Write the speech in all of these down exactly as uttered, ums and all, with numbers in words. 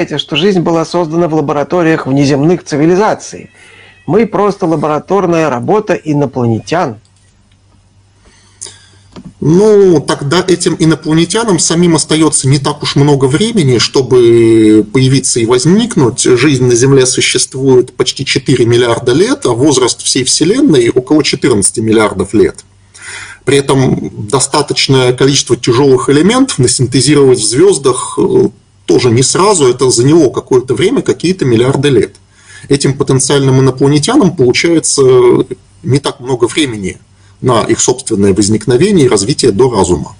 что жизнь была создана в лабораториях внеземных цивилизаций. Мы просто лабораторная работа инопланетян. Ну, тогда этим инопланетянам самим остается не так уж много времени, чтобы появиться и возникнуть. Жизнь на Земле существует почти четыре миллиарда лет, а возраст всей Вселенной около четырнадцати миллиардов лет. При этом достаточное количество тяжелых элементов насинтезировать в звездах тоже не сразу, это заняло какое-то время, какие-то миллиарды лет. Этим потенциальным инопланетянам получается не так много времени на их собственное возникновение и развитие до разума.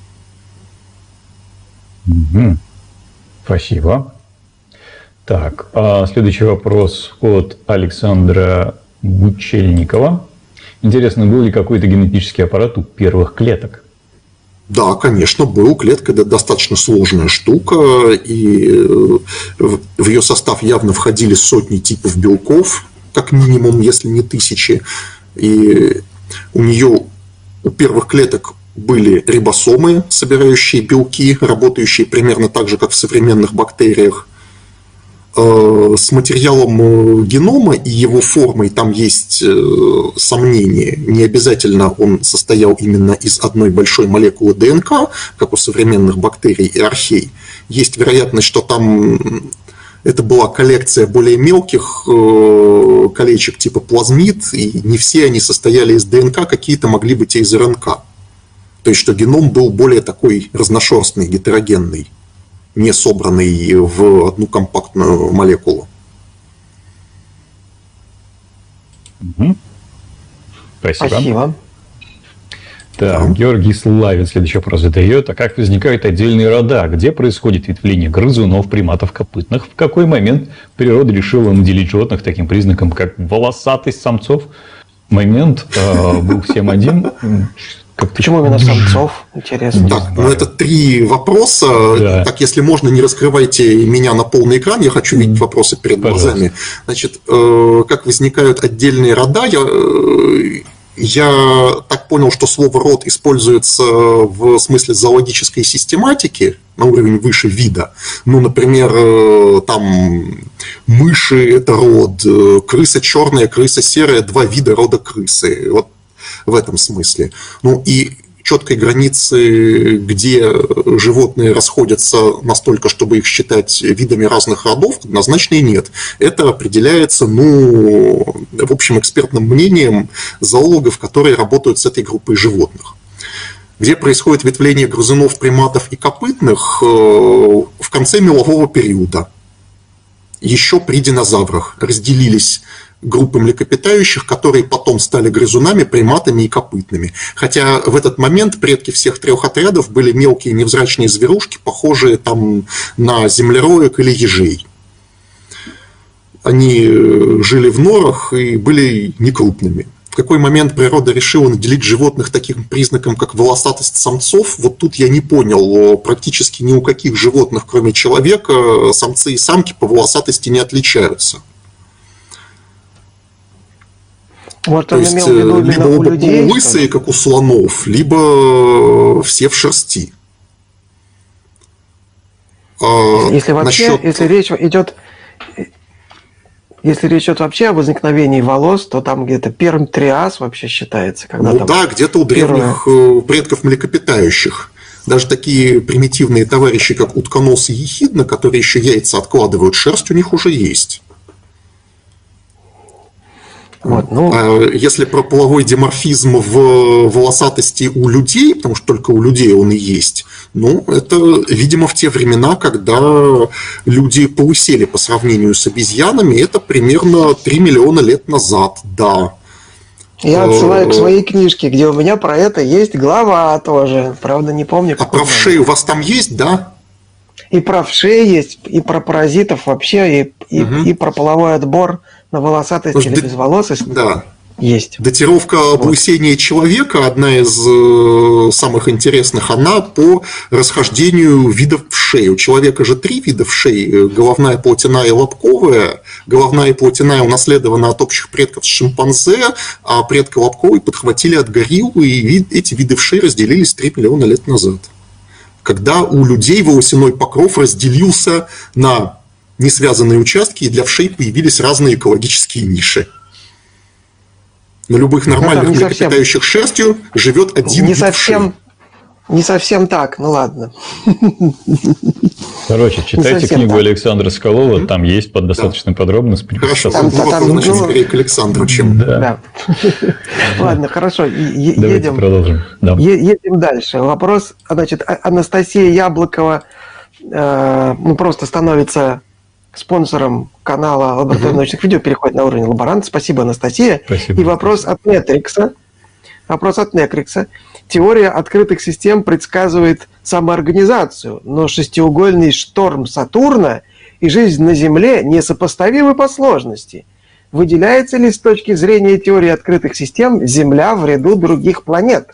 Угу. Спасибо. Так, а следующий вопрос от Александра Бучельникова. Интересно, был ли какой-то генетический аппарат у первых клеток? Да, конечно, был. Клетка – это достаточно сложная штука, и в ее состав явно входили сотни типов белков, как минимум, если не тысячи. И у нее, у первых клеток были рибосомы, собирающие белки, работающие примерно так же, как в современных бактериях. С материалом генома и его формой там есть сомнения. Не обязательно он состоял именно из одной большой молекулы ДНК, как у современных бактерий и архей. Есть вероятность, что там это была коллекция более мелких колечек типа плазмид, и не все они состояли из ДНК, какие-то могли быть и из РНК. То есть, что геном был более такой разношерстный, гетерогенный, не собранный в одну компактную молекулу. Угу. Спасибо. Спасибо. Так, Да. Георгий Славин следующий вопрос задает. А как возникают отдельные рода? Где происходит ветвление грызунов, приматов, копытных? В какой момент природа решила наделить животных таким признаком, как волосатость самцов? Момент э, был всем один. Как Почему именно самцов? Интересно. Так, ну это три вопроса. Да. Так, если можно, не раскрывайте меня на полный экран, я хочу видеть вопросы перед Пожалуйста. глазами. Значит, э, как возникают отдельные рода, я, э, я так понял, что слово «род» используется в смысле зоологической систематики на уровень выше вида. Ну, например, э, там мыши – это род, э, крыса черная, крыса серая – два вида рода крысы. Вот в этом смысле. Ну и четкой границы, где животные расходятся настолько, чтобы их считать видами разных родов, однозначно и нет. Это определяется, ну, в общем, экспертным мнением зоологов, которые работают с этой группой животных. Где происходит ветвление грызунов, приматов и копытных в конце мелового периода. Еще при динозаврах разделились группы млекопитающих, которые потом стали грызунами, приматами и копытными. Хотя в этот момент предки всех трех отрядов были мелкие невзрачные зверушки, похожие там на землероек или ежей. Они жили в норах и были некрупными. В какой момент природа решила наделить животных таким признаком, как волосатость самцов, вот тут я не понял. Практически ни у каких животных, кроме человека, самцы и самки по волосатости не отличаются. Может, То он есть, имел в виду либо именно у оба людей? полулысые, как у слонов, либо все в шерсти. А, Если вообще, насчет... если речь идет, если речь идет вообще о возникновении волос, то там где-то Пермь Триас вообще считается, когда Ну там да, где-то у древних первое... предков млекопитающих. Даже такие примитивные товарищи, как утконос и ехидна, которые еще яйца откладывают, шерсть у них уже есть. Вот, ну... А если про половой диморфизм в волосатости у людей, потому что только у людей он и есть, ну, это, видимо, в те времена, когда люди полысели по сравнению с обезьянами, это примерно три миллиона лет назад, да. Я отсылаю к своей книжке, где у меня про это есть глава тоже. Правда, не помню. А про вшей у вас там есть, да? И про вшей есть, и про паразитов вообще, и, и, угу. и про половой отбор на волосатость Потому или что безволосость да. есть. Датировка Вот. облысения человека, одна из э, самых интересных, она по расхождению видов вшей. У человека же три вида вшей: головная, плотяная и лобковая. Головная и плотяная унаследована от общих предков с шимпанзе, а предка лобковой подхватили от гориллы, и вид, эти виды вшей разделились три миллиона лет назад. Когда у людей волосяной покров разделился на несвязанные участки, и для вшей появились разные экологические ниши. На любых нормальных Ну, не млекопитающих шерстью живет один Не вид совсем, вшей. не совсем так, ну ладно. Короче, читайте совсем книгу так. Александра Скалова, там есть под достаточно подробно спря- Хорошо, Там- вот там, значит, ну, скорее к Александру, чем... Да. Да. Ладно, хорошо, е- Давайте едем. продолжим. Да. Е- Едем дальше. Вопрос, значит, А- Анастасия Яблокова э, ну, просто становится спонсором канала Лаборатория Мгм. научных видео, переходит на уровень лаборант. Спасибо, Анастасия. Спасибо. И вопрос от Нетрикса. Вопрос от Нетрикса. Теория открытых систем предсказывает самоорганизацию, но шестиугольный шторм Сатурна и жизнь на Земле несопоставимы по сложности. Выделяется ли с точки зрения теории открытых систем Земля в ряду других планет?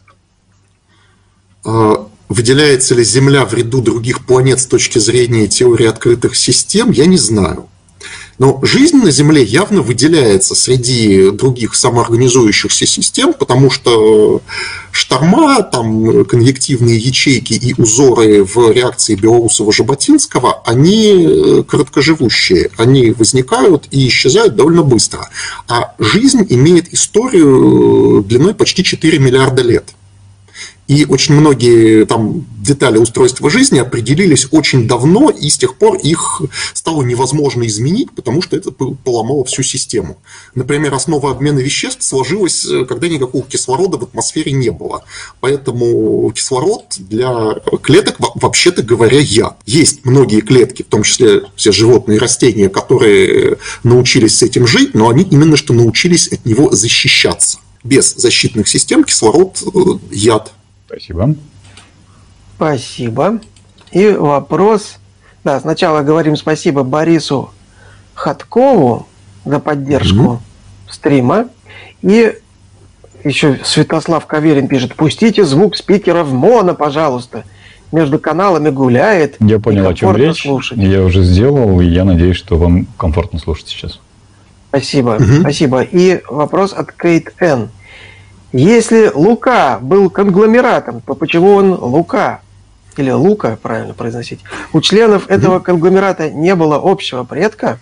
А, Выделяется ли Земля в ряду других планет с точки зрения теории открытых систем, я не знаю. Но жизнь на Земле явно выделяется среди других самоорганизующихся систем, потому что шторма, там, конвективные ячейки и узоры в реакции Белоусова-Жаботинского, они короткоживущие, они возникают и исчезают довольно быстро. А жизнь имеет историю длиной почти четыре миллиарда лет. И очень многие там детали устройства жизни определились очень давно, и с тех пор их стало невозможно изменить, потому что это поломало всю систему. Например, основа обмена веществ сложилась, когда никакого кислорода в атмосфере не было. Поэтому кислород для клеток, вообще-то говоря, яд. Есть многие клетки, в том числе все животные и растения, которые научились с этим жить, но они именно что научились от него защищаться. Без защитных систем кислород – яд. Спасибо. Спасибо. И вопрос. Да, сначала говорим спасибо Борису Хаткову за поддержку mm-hmm. стрима. И еще Святослав Каверин пишет: пустите звук спикера в моно, пожалуйста. Между каналами гуляет. Я понял, о чем речь. Слушать. Я уже сделал, и я надеюсь, что вам комфортно слушать сейчас. Спасибо. Mm-hmm. Спасибо. И вопрос от Кейт Н. Если Лука был конгломератом, то почему он Лука? Или Лука, правильно произносить. У членов этого конгломерата не было общего предка?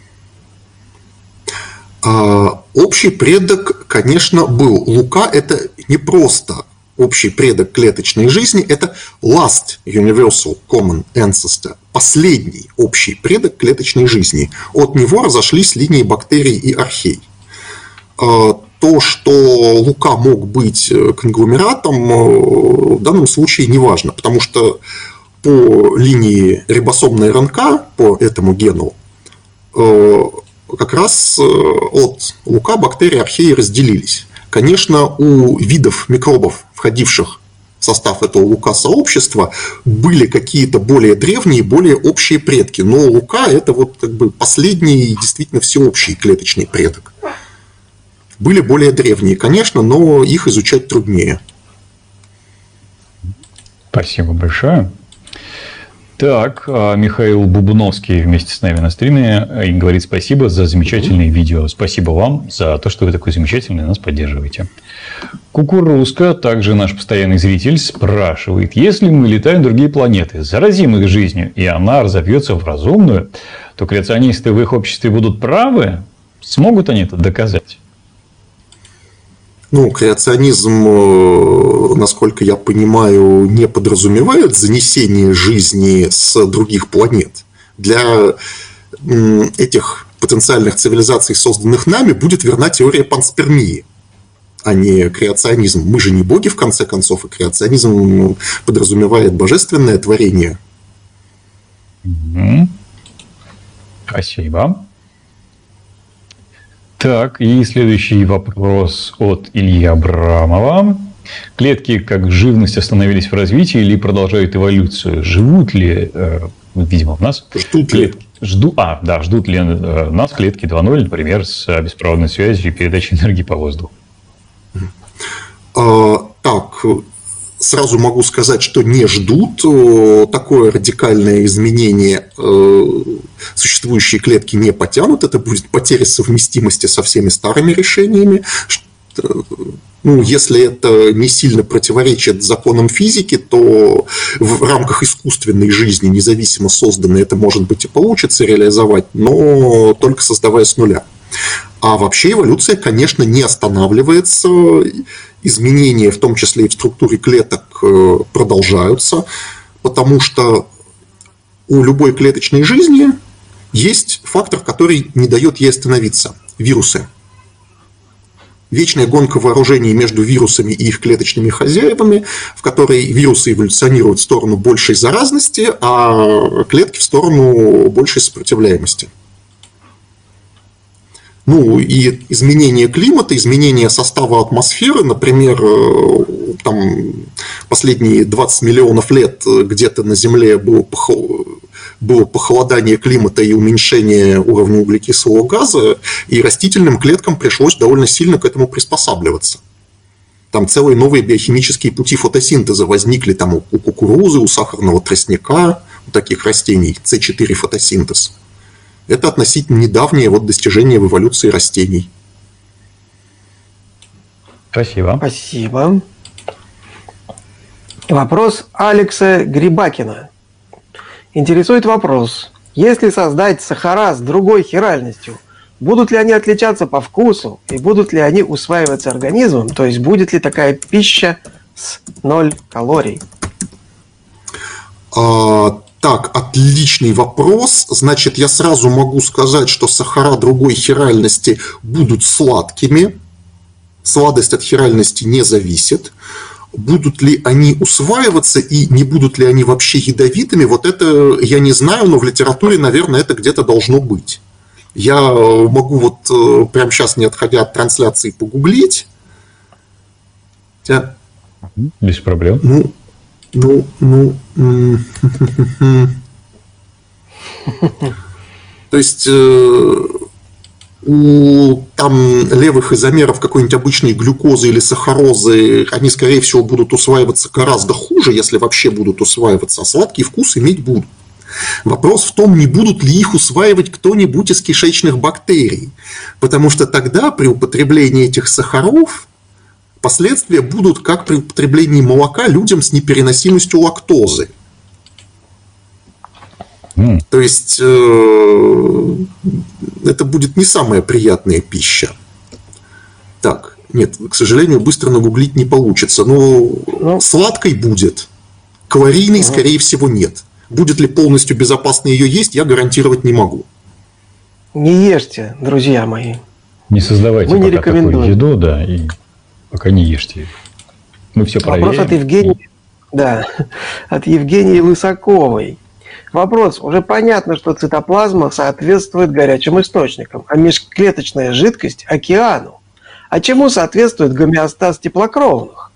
А, общий предок, конечно, был. Лука – это не просто общий предок клеточной жизни, это last universal common ancestor, последний общий предок клеточной жизни. От него разошлись линии бактерий и архей. А, то, что Лука мог быть конгломератом, в данном случае не важно, потому что по линии рибосомной РНК, по этому гену, как раз от Лука бактерии и археи разделились. Конечно, у видов микробов, входивших в состав этого Лука-сообщества, были какие-то более древние, более общие предки, но Лука – это вот как бы последний действительно всеобщий клеточный предок. Были более древние, конечно, но их изучать труднее. Спасибо большое. Так, Михаил Бубновский вместе с нами на стриме и говорит спасибо за замечательные mm-hmm. видео. Спасибо вам за то, что вы такой замечательный, нас поддерживаете. Кукурузка, также наш постоянный зритель, спрашивает: если мы летаем на другие планеты, заразим их жизнью, и она разовьется в разумную, то креационисты в их обществе будут правы? Смогут они это доказать? Ну, креационизм, насколько я понимаю, не подразумевает занесение жизни с других планет. Для этих потенциальных цивилизаций, созданных нами, будет верна теория панспермии, а не креационизм. Мы же не боги, в конце концов, и креационизм подразумевает божественное творение. Mm-hmm. Спасибо. Так, и следующий вопрос от Ильи Абрамова. Клетки как живность остановились в развитии или продолжают эволюцию? Живут ли, э, видимо, в нас ждут клетки? Ли? Жду, а, да, ждут ли э, нас клетки два ноль, например, с беспроводной связью и передачей энергии по воздуху? А, так, сразу могу сказать, что не ждут. Такое радикальное изменение существующие клетки не потянут. Это будет потеря совместимости со всеми старыми решениями. Ну, если это не сильно противоречит законам физики, то в рамках искусственной жизни, независимо созданной, это, может быть, и получится реализовать, но только создавая с нуля. А вообще эволюция, конечно, не останавливается. Изменения, в том числе и в структуре клеток, продолжаются, потому что у любой клеточной жизни есть фактор, который не дает ей остановиться – вирусы. Вечная гонка вооружений между вирусами и их клеточными хозяевами, в которой вирусы эволюционируют в сторону большей заразности, а клетки в сторону большей сопротивляемости. Ну и изменение климата, изменение состава атмосферы, например, там последние двадцать миллионов лет где-то на Земле было, похол... было похолодание климата и уменьшение уровня углекислого газа, и растительным клеткам пришлось довольно сильно к этому приспосабливаться. Там целые новые биохимические пути фотосинтеза возникли там у кукурузы, у сахарного тростника, у таких растений, С четыре фотосинтез. Это относительно недавнее вот достижение в эволюции растений. Спасибо. Спасибо. Вопрос Алекса Грибакина. Интересует вопрос. Если создать сахара с другой хиральностью, будут ли они отличаться по вкусу и будут ли они усваиваться организмом? То есть будет ли такая пища с ноль калорий? А... Так, отличный вопрос. Значит, я сразу могу сказать, что сахара другой хиральности будут сладкими. Сладость от хиральности не зависит. Будут ли они усваиваться и не будут ли они вообще ядовитыми, вот это я не знаю, но в литературе, наверное, это где-то должно быть. Я могу вот прямо сейчас, не отходя от трансляции, погуглить. Хотя... Без проблем. Ну, Ну, ну, то есть э, у там левых изомеров какой-нибудь обычной глюкозы или сахарозы, они, скорее всего, будут усваиваться гораздо хуже, если вообще будут усваиваться, а сладкий вкус иметь будут. Вопрос в том, не будут ли их усваивать кто-нибудь из кишечных бактерий, потому что тогда при употреблении этих сахаров последствия будут, как при употреблении молока людям с непереносимостью лактозы. Mm. То есть, э, это будет не самая приятная пища. Так, нет, к сожалению, быстро нагуглить не получится. Но mm. сладкой будет, калорийной, mm. скорее всего, нет. Будет ли полностью безопасно ее есть, я гарантировать не могу. Не ешьте, друзья мои. Не создавайте Мы не пока такую еду, да, и... Пока не ешьте. Мы все проверим. Вопрос от Евгении, да, от Евгении Лысаковой. Вопрос. Уже понятно, что цитоплазма соответствует горячим источникам, а межклеточная жидкость – океану. А чему соответствует гомеостаз теплокровных?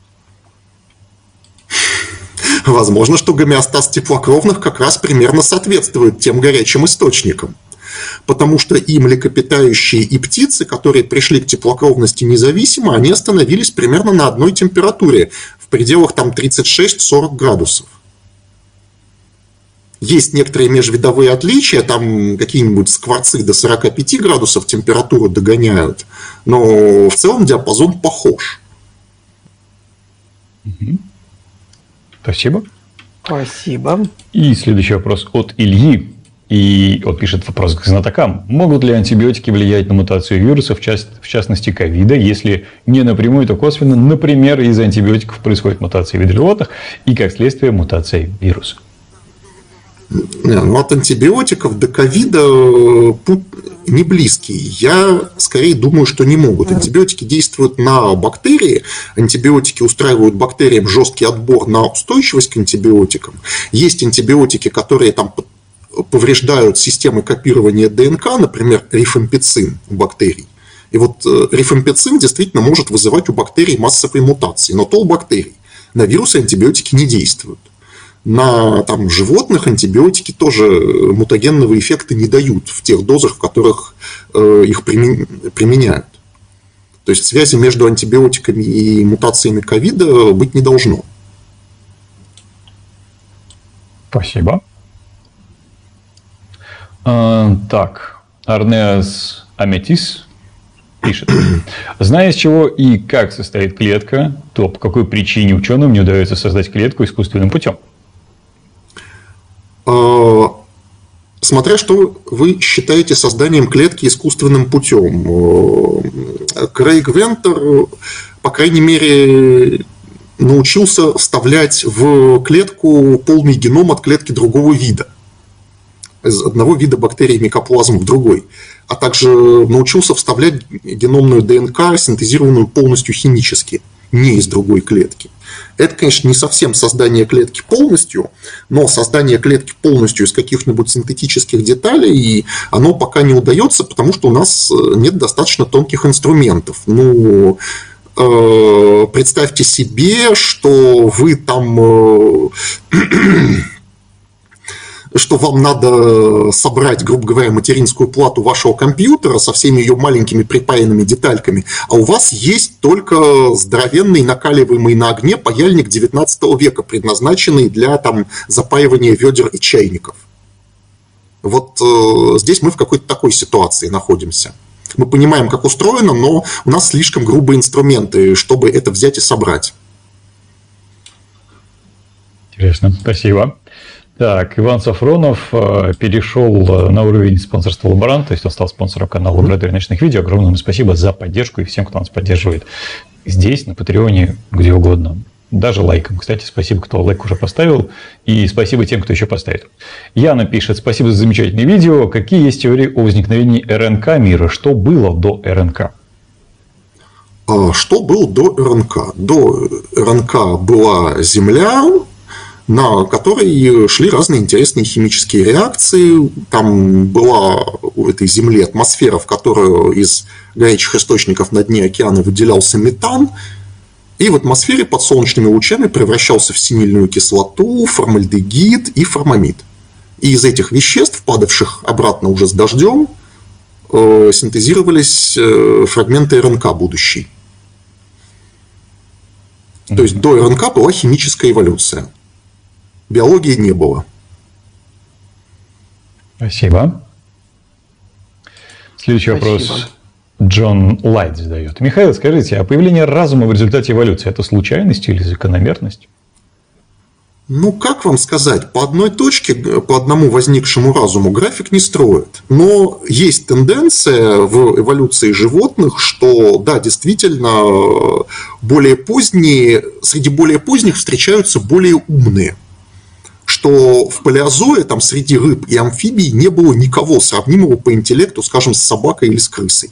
Возможно, что гомеостаз теплокровных как раз примерно соответствует тем горячим источникам. Потому что и млекопитающие, и птицы, которые пришли к теплокровности независимо, они остановились примерно на одной температуре, в пределах там тридцать шесть - сорок градусов. Есть некоторые межвидовые отличия, там какие-нибудь скворцы до сорока пяти градусов температуру догоняют, но в целом диапазон похож. Спасибо. Спасибо. И следующий вопрос от Ильи. И он пишет вопрос к знатокам. Могут ли антибиотики влиять на мутацию вирусов, в, част, в частности ковида, если не напрямую, то косвенно, например, из антибиотиков происходит мутация вида животных и, как следствие, мутация вируса? Ну, от антибиотиков до ковида путь не близкий. Я скорее думаю, что не могут. Антибиотики действуют на бактерии. Антибиотики устраивают бактериям жесткий отбор на устойчивость к антибиотикам. Есть антибиотики, которые там повреждают системы копирования ДНК, например, рифампицин у бактерий. И вот рифампицин действительно может вызывать у бактерий массовые мутации, но то у бактерий. На вирусы антибиотики не действуют. На там, животных антибиотики тоже мутагенного эффекта не дают в тех дозах, в которых э, их применяют. То есть связи между антибиотиками и мутациями ковида быть не должно. Спасибо. А, так, Арнеас Аметис пишет. Зная, из чего и как состоит клетка, то по какой причине ученым не удается создать клетку искусственным путем? Смотря что вы считаете созданием клетки искусственным путем. Крейг Вентер, по крайней мере, научился вставлять в клетку полный геном от клетки другого вида. Из одного вида бактерий микоплазм в другой. А также научился вставлять геномную ДНК, синтезированную полностью химически, не из другой клетки. Это, конечно, не совсем создание клетки полностью, но создание клетки полностью из каких-нибудь синтетических деталей, и оно пока не удается, потому что у нас нет достаточно тонких инструментов. Ну, э, представьте себе, что вы там... Э, что вам надо собрать, грубо говоря, материнскую плату вашего компьютера со всеми ее маленькими припаянными детальками, а у вас есть только здоровенный накаливаемый на огне паяльник девятнадцатого века, предназначенный для там, запаивания ведер и чайников. Вот э, здесь мы в какой-то такой ситуации находимся. Мы понимаем, как устроено, но у нас слишком грубые инструменты, чтобы это взять и собрать. Интересно, спасибо. Так, Иван Сафронов перешел на уровень спонсорства Лаборант, то есть он стал спонсором канала Лаборатория ночных видео. Огромное ему спасибо за поддержку и всем, кто нас поддерживает здесь, на Патреоне, где угодно. Даже лайком. Кстати, спасибо, кто лайк уже поставил, и спасибо тем, кто еще поставит. Яна пишет: спасибо за замечательное видео. Какие есть теории о возникновении РНК мира? Что было до РНК? Что было до РНК? До РНК была Земля, на которой шли разные интересные химические реакции. Там была у этой Земли атмосфера, в которую из горячих источников на дне океана выделялся метан, и в атмосфере под солнечными лучами превращался в синильную кислоту, формальдегид и формамид. И из этих веществ, падавших обратно уже с дождем, синтезировались фрагменты РНК будущей. То есть до РНК была химическая эволюция. Биологии не было. Спасибо. Следующий Спасибо. вопрос Джон Лайт задает. Михаил, скажите, а появление разума в результате эволюции – это случайность или закономерность? Ну, как вам сказать, по одной точке, по одному возникшему разуму график не строит. Но есть тенденция в эволюции животных, что, да, действительно, более поздние, среди более поздних встречаются более умные. Что в палеозое там среди рыб и амфибий не было никого сравнимого по интеллекту, скажем, с собакой или с крысой.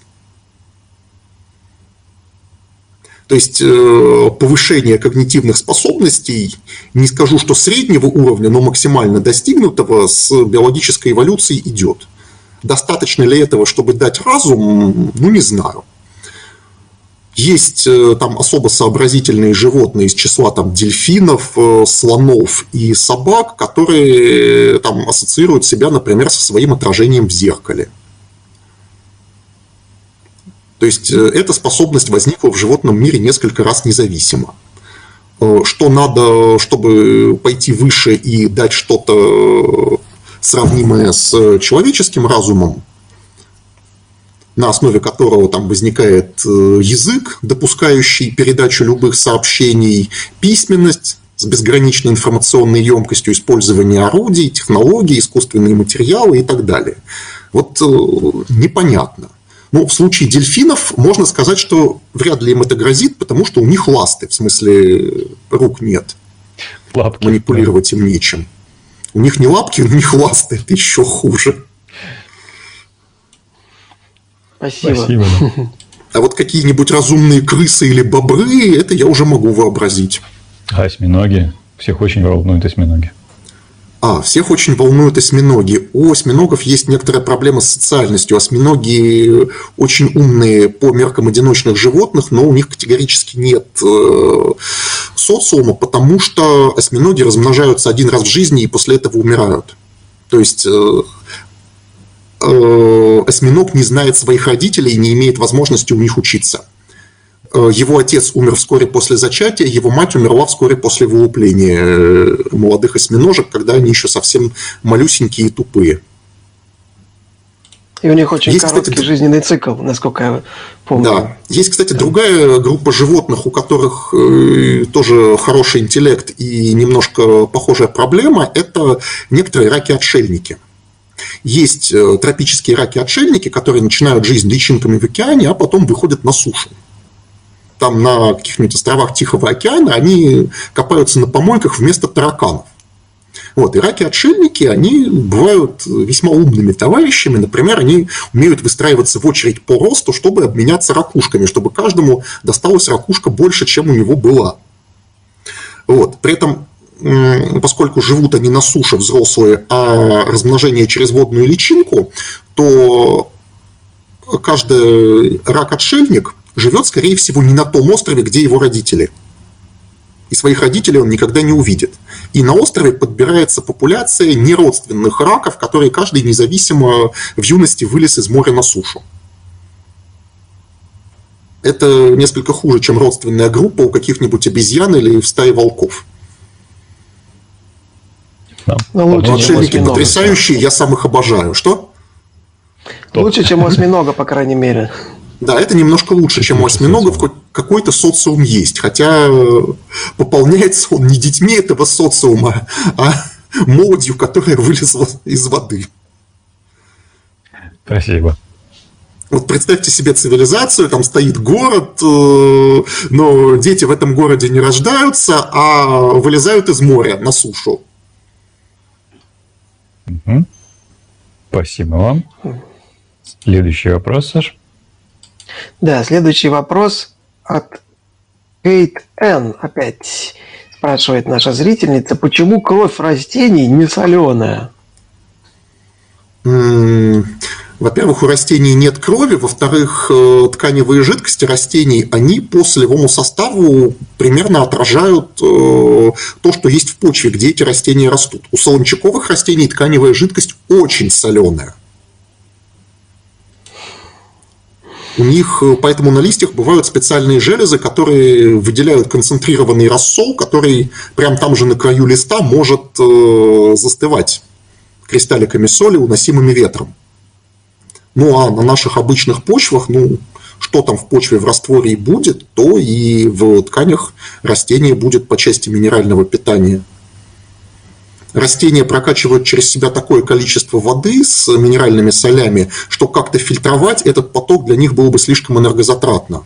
То есть повышение когнитивных способностей, не скажу, что среднего уровня, но максимально достигнутого, с биологической эволюцией идет. Достаточно ли этого, чтобы дать разум, ну не знаю. Есть там особо сообразительные животные из числа там, дельфинов, слонов и собак, которые там, ассоциируют себя, например, со своим отражением в зеркале. То есть эта способность возникла в животном мире несколько раз независимо. Что надо, чтобы пойти выше и дать что-то сравнимое с человеческим разумом, на основе которого там возникает язык, допускающий передачу любых сообщений, письменность с безграничной информационной емкостью, использование орудий, технологий, искусственные материалы и так далее. Вот непонятно. Ну, в случае дельфинов можно сказать, что вряд ли им это грозит, потому что у них ласты, в смысле рук нет. Лапки, манипулировать да. им нечем. У них не лапки, у них ласты, это еще хуже. Спасибо. Спасибо да. А вот какие-нибудь разумные крысы или бобры, это я уже могу вообразить. А осьминоги? Всех очень волнуют осьминоги. А, всех очень волнуют осьминоги. У осьминогов есть некоторая проблема с социальностью. Осьминоги очень умные по меркам одиночных животных, но у них категорически нет э, социума, потому что осьминоги размножаются один раз в жизни и после этого умирают. То есть э, э, осьминог не знает своих родителей и не имеет возможности у них учиться. Его отец умер вскоре после зачатия, его мать умерла вскоре после вылупления молодых осьминожек, когда они еще совсем малюсенькие и тупые. И у них очень Есть, короткий кстати, жизненный цикл, насколько я помню. Да. Есть, кстати, другая группа животных, у которых э, тоже хороший интеллект и немножко похожая проблема. Это некоторые раки-отшельники. Есть э, тропические раки-отшельники, которые начинают жизнь личинками в океане, а потом выходят на сушу. Там на каких-нибудь островах Тихого океана они копаются на помойках вместо тараканов. Вот, и раки-отшельники, они бывают весьма умными товарищами. Например, они умеют выстраиваться в очередь по росту, чтобы обменяться ракушками, чтобы каждому досталась ракушка больше, чем у него была. Вот. При этом, поскольку живут они на суше взрослые, а размножение через водную личинку, то каждый рак-отшельник живет, скорее всего, не на том острове, где его родители. И своих родителей он никогда не увидит. И на острове подбирается популяция неродственных раков, которые каждый независимо в юности вылез из моря на сушу. Это несколько хуже, чем родственная группа у каких-нибудь обезьян или в стае волков. Да. Ну, лучше, Отшельники потрясающие, я сам их обожаю. Что? Лучше, чем у осьминога, по крайней мере. Да, это немножко лучше, чем у осьминогов. Какой-то социум есть. Хотя пополняется он не детьми этого социума, а молодью, которая вылезла из воды. Спасибо. Вот представьте себе цивилизацию, там стоит город, но дети в этом городе не рождаются, а вылезают из моря на сушу. Угу. Спасибо вам. Следующий вопрос, Саш. Да, следующий вопрос от Кейт Н. Опять спрашивает наша зрительница, почему кровь растений не соленая? Во-первых, у растений нет крови, во-вторых, тканевые жидкости растений, они по солевому составу примерно отражают то, что есть в почве, где эти растения растут. У солончаковых растений тканевая жидкость очень соленая. У них, поэтому на листьях бывают специальные железы, которые выделяют концентрированный рассол, который прямо там же на краю листа может застывать кристалликами соли, уносимыми ветром. Ну а на наших обычных почвах, ну что там в почве в растворе и будет, то и в тканях растения будет по части минерального питания. Растения прокачивают через себя такое количество воды с минеральными солями, что как-то фильтровать этот поток для них было бы слишком энергозатратно.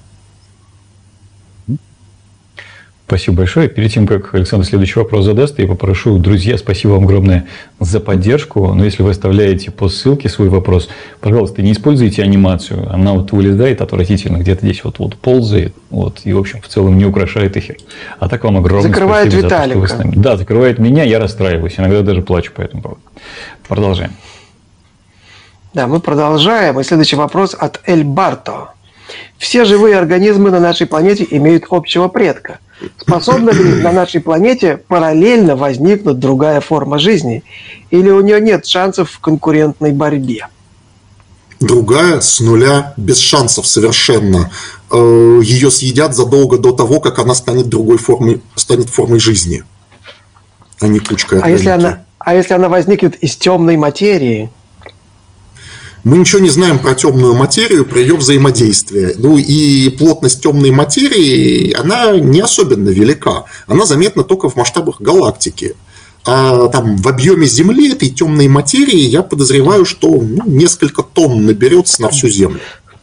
Спасибо большое. Перед тем, как Александр следующий вопрос задаст, я попрошу, друзья, спасибо вам огромное за поддержку. Но если вы оставляете по ссылке свой вопрос, пожалуйста, не используйте анимацию. Она вот вылезает отвратительно, где-то здесь вот, вот ползает. Вот, и, в общем, в целом не украшает эфир. А так вам огромное закрывает спасибо Виталика. за то, что вы с нами. Да, закрывает меня, я расстраиваюсь. Иногда даже плачу по этому поводу. Продолжаем. Да, мы продолжаем. И следующий вопрос от Эль Барто. Все живые организмы на нашей планете имеют общего предка. Способна ли на нашей планете параллельно возникнуть другая форма жизни? Или у нее нет шансов в конкурентной борьбе? Другая с нуля, без шансов совершенно. Ее съедят задолго до того, как она станет другой формой, станет формой жизни, а не кучкой а если она, а если она возникнет из темной материи? Мы ничего не знаем про темную материю, про ее взаимодействие. Ну и плотность темной материи, она не особенно велика. Она заметна только в масштабах галактики. А там в объеме Земли этой темной материи, я подозреваю, что ну, несколько тонн наберется на всю Землю.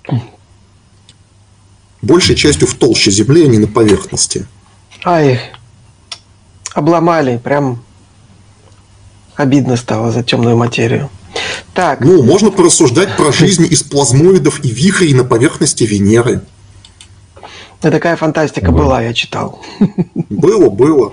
Большей частью в толще Земли, а не на поверхности. Ай, обломали, прям обидно стало за темную материю. Так. Ну, можно порассуждать про жизнь из плазмоидов и вихрей на поверхности Венеры. Да, такая фантастика было. была, я читал. Было, было.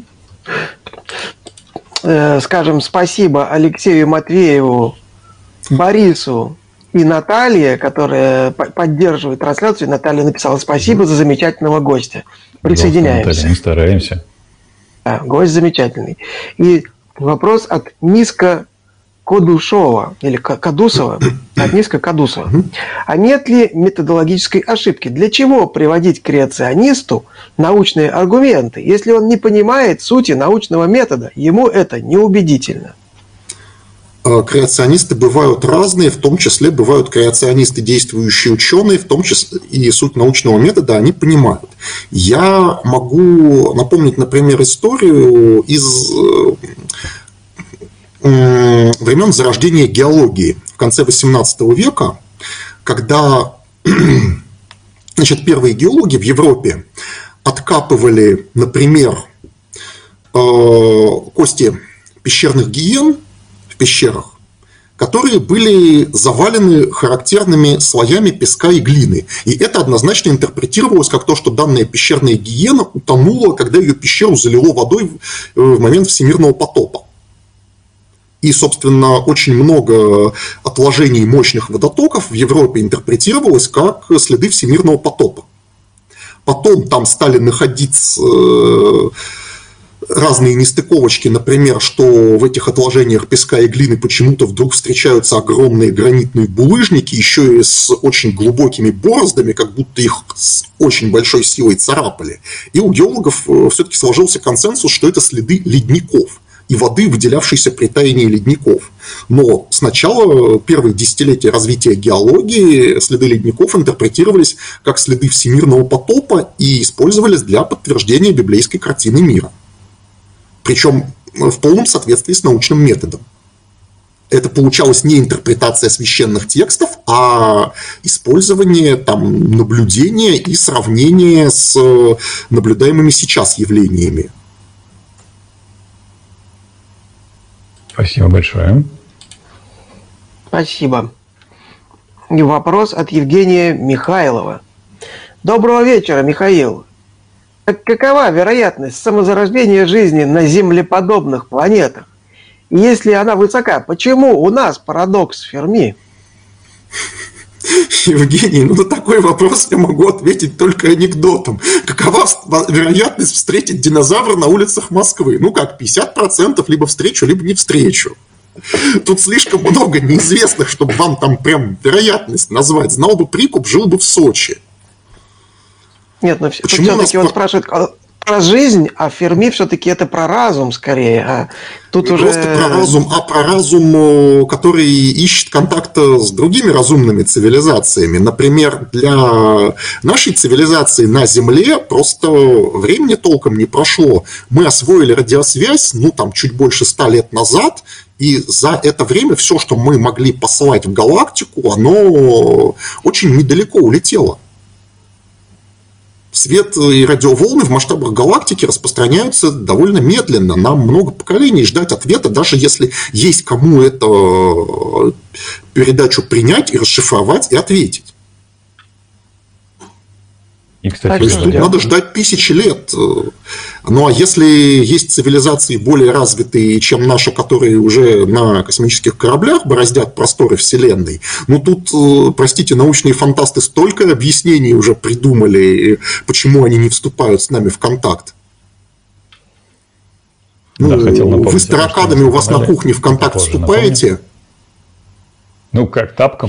Скажем спасибо Алексею Матвееву, Борису и Наталье, которая поддерживает трансляцию. Наталья написала спасибо за замечательного гостя. Присоединяемся. Наталья, мы стараемся. Да, гость замечательный. И вопрос от Низко Кодушова или Кадусова, от Низко Кадусова. А нет ли методологической ошибки? Для чего приводить креационисту научные аргументы, если он не понимает сути научного метода? Ему это неубедительно. Креационисты бывают разные, в том числе бывают креационисты, действующие ученые, в том числе и суть научного метода они понимают. Я могу напомнить, например, историю из времен зарождения геологии в конце восемнадцатого века, когда, значит, первые геологи в Европе откапывали, например, кости пещерных гиен в пещерах, которые были завалены характерными слоями песка и глины. И это однозначно интерпретировалось как то, что данная пещерная гиена утонула, когда ее пещеру залило водой в момент всемирного потопа. И, собственно, очень много отложений мощных водотоков в Европе интерпретировалось как следы всемирного потопа. Потом там стали находиться разные нестыковочки, например, что в этих отложениях песка и глины почему-то вдруг встречаются огромные гранитные булыжники, еще и с очень глубокими бороздами, как будто их с очень большой силой царапали. И у геологов все-таки сложился консенсус, что это следы ледников и воды, выделявшейся при таянии ледников. Но сначала первые десятилетия развития геологии следы ледников интерпретировались как следы всемирного потопа и использовались для подтверждения библейской картины мира. Причем в полном соответствии с научным методом. Это получалась не интерпретация священных текстов, а использование там, наблюдения и сравнение с наблюдаемыми сейчас явлениями. Спасибо большое. Спасибо. И вопрос от Евгения Михайлова. Доброго вечера, Михаил. Так какова вероятность самозарождения жизни на землеподобных планетах? И если она высока, почему у нас парадокс Ферми? Евгений, ну на такой вопрос я могу ответить только анекдотом. Какова вероятность встретить динозавра на улицах Москвы? Ну как, пятьдесят процентов либо встречу, либо не встречу. Тут слишком много неизвестных, чтобы вам там прям вероятность назвать. Знал бы прикуп, жил бы в Сочи. Нет, но все-таки он спрашивает про жизнь, а Ферми все-таки это про разум скорее. А тут не уже... просто про разум, а про разум, который ищет контакта с другими разумными цивилизациями. Например, для нашей цивилизации на Земле просто времени толком не прошло. Мы освоили радиосвязь, ну, там, чуть больше ста лет назад, и за это время все, что мы могли посылать в галактику, оно очень недалеко улетело. Свет и радиоволны в масштабах галактики распространяются довольно медленно. Нам много поколений ждать ответа, даже если есть кому эту передачу принять и расшифровать и ответить. И, кстати, То есть тут надо ждать тысячи лет. Ну а если есть цивилизации более развитые, чем наша, которые уже на космических кораблях бороздят просторы Вселенной, ну тут, простите, научные фантасты столько объяснений уже придумали, почему они не вступают с нами в контакт. Ну, да, хотел напомнить, вы с тараканами у вас на кухне в контакт вступаете? Напомню. Ну, как тапком.